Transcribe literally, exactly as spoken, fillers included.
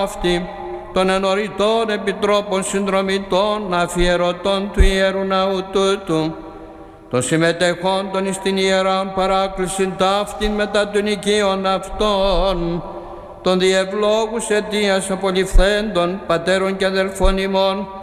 αυτή των ενωριτών επιτρόπων συνδρομητών αφιερωτών του Ιερού Ναού τούτου, των συμμετεχόντων εις την Ιεράν Παράκλησιν ταύτην μετά των οικείων αυτών, των διευλόγους αιτίας απολυφθέντων πατέρων και αδελφών ημών,